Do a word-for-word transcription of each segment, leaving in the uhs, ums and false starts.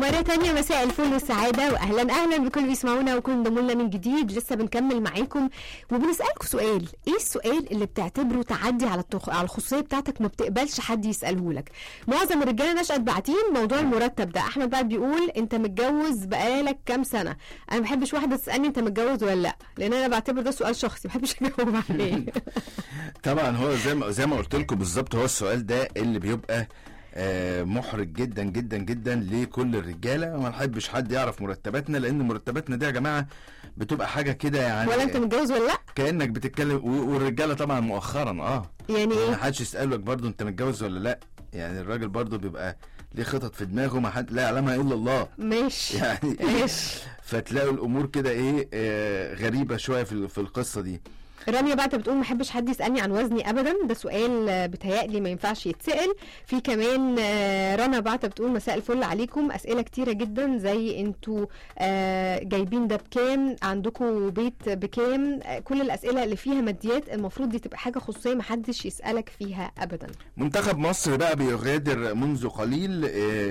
مرة تانية مساء الفل والسعادة، واهلا اهلا بكل بيسمعونا وكل انضموا لنا من جديد. لسه بنكمل معاكم وبنسألكم سؤال، ايه السؤال اللي بتعتبره تعدي على التخ... على الخصوصية بتاعتك ما بتقبلش حد يسأله لك؟ معظم الرجالة نشأت باعتين موضوع المرتب ده. احمد بقى بيقول انت متجوز بقالك كام سنة؟ انا ما بحبش واحدة تسألني انت متجوز ولا لا، لان انا بعتبر ده سؤال شخصي ما بحبش اجاوب عليه. طبعا هو زي ما زي ما قلت لكم بالظبط، هو السؤال ده اللي بيبقى آه محرج جدا جدا جدا لكل الرجاله. وما نحبش حد يعرف مرتباتنا، لان مرتباتنا دي يا جماعه بتبقى حاجه كده يعني، ولا انت متجوز ولا لا، كانك بتتكلم. والرجاله طبعا مؤخرا اه يعني ايه، ما حدش يسالك برضو انت متجوز ولا لا. يعني الراجل برضو بيبقى ليه خطط في دماغه ما حد لا يعلمها الا الله. ماشي يعني ماشي. فتلاقوا الامور كده ايه آه غريبه شويه في في القصه دي. رانيا بقى بتقول ما بحبش حد يسالني عن وزني ابدا، ده سؤال بتهيألي ما ينفعش يتسال. في كمان رنا بقى بتقول مساء الفل عليكم، اسئله كتيره جدا زي انتوا جايبين ده بكام، عندكم بيت بكام، كل الاسئله اللي فيها ماديات المفروض دي تبقى حاجه خصوصيه ما حدش يسالك فيها ابدا. منتخب مصر بقى بيغادر منذ قليل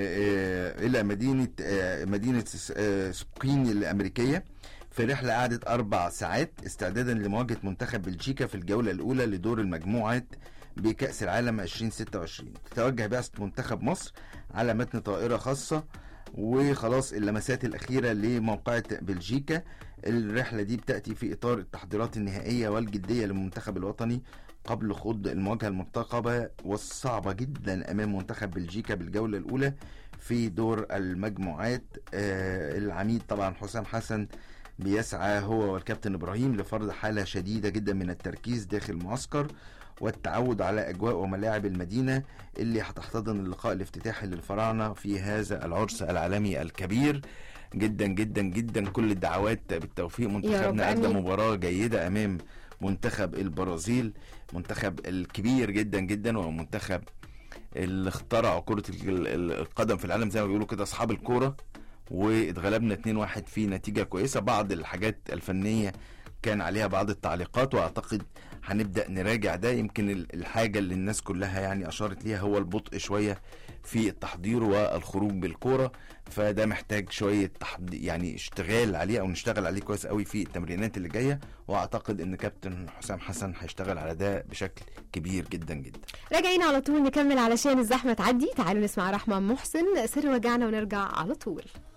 الى مدينه مدينه سبوكين الامريكيه في رحلة قعدت أربع ساعات استعدادا لمواجهة منتخب بلجيكا في الجولة الأولى لدور المجموعات بكأس العالم ألفين وستة وعشرين. تتوجه بعثة منتخب مصر على متن طائرة خاصة، وخلاص اللمسات الأخيرة لموقعة بلجيكا. الرحلة دي بتأتي في إطار التحضيرات النهائية والجدية للمنتخب الوطني قبل خوض المواجهة المرتقبة والصعبة جدا أمام منتخب بلجيكا بالجولة الأولى في دور المجموعات. آه العميد طبعا حسام حسن بيسعى هو والكابتن إبراهيم لفرض حالة شديدة جدا من التركيز داخل المعسكر والتعود على أجواء وملاعب المدينة اللي هتحتضن اللقاء الافتتاحي للفراعنة في هذا العرس العالمي الكبير. جدا جدا جدا كل الدعوات بالتوفيق. منتخبنا قدم مباراة جيدة أمام منتخب البرازيل، منتخب الكبير جدا جدا ومنتخب اللي اخترعوا كرة القدم في العالم زي ما بيقولوا كده أصحاب الكورة، واتغلبنا اتنين واحد في نتيجة كويسة. بعض الحاجات الفنية كان عليها بعض التعليقات، واعتقد هنبدأ نراجع ده. يمكن الحاجة اللي الناس كلها يعني أشارت ليها هو البطء شوية في التحضير والخروج بالكورة، فده محتاج شوية تحضير يعني اشتغال عليه أو نشتغل عليه كويس قوي في التمرينات اللي جاية. واعتقد ان كابتن حسام حسن هيشتغل على ده بشكل كبير جدا جدا. راجعين على طول نكمل علشان الزحمة تعدي. تعالوا نسمع رحمة محسن سر وجعنا ونرجع على طول.